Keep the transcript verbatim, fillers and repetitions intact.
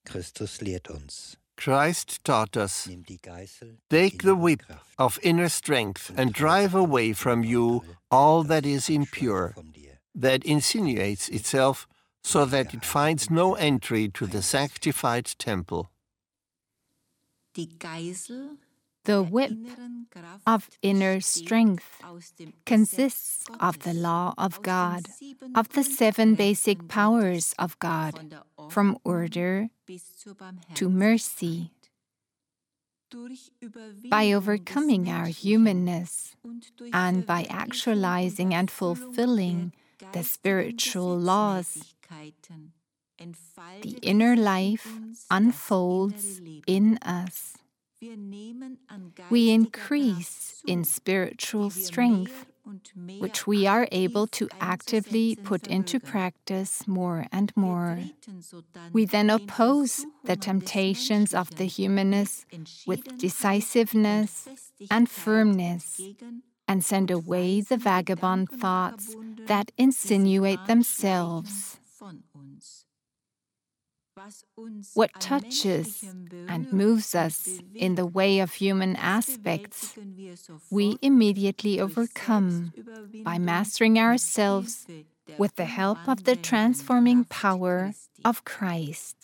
Christus lehrt uns. Christ taught us, Nimm die Geißel take the innerer whip Kraft of inner strength and drive away from you all that is impure, von dir. that insinuates itself, so that it finds no entry to the sanctified temple. Die Geisel The whip inneren Kraft of inner strength aus dem consists Gesetz of the Gottes, law of aus den God, sieben of the seven basic Grundkräften powers Gottes, of God, von der from Ordnung order bis zur to mercy. Durch Überwindung By des overcoming our Menschlichen humanness und durch and by Verwirklichung actualizing und and Erfüllung fulfilling der the geistigen spiritual laws, Gesetzmäßigkeiten the entfaltet inner sich in life uns das unfolds innere Leben. in us. Wir nehmen an We geistiger increase Kraft in zu, spiritual die wir strength, mehr und mehr which we are able aktiv to actively einzusetzen put into vermögen. practice more and Wir more. treten sodann We then den oppose the Versuchungen des temptations of the Menschlichen humanness mit with Entschiedenheit decisiveness und and Festigkeit firmness, entgegen and send und away the weisen die vagabond Gedanken thoughts vagabunden, that die sich insinuate anschleichen themselves. von uns. Was uns What an touches Menschlichem and berührt moves und us in the bewegt, way of human das aspects, bewältigen wir we sofort immediately durch overcome by Selbstüberwindung mastering mit ourselves Hilfe der with the help of the umwandelnden transforming Kraft power Christi. of Christ.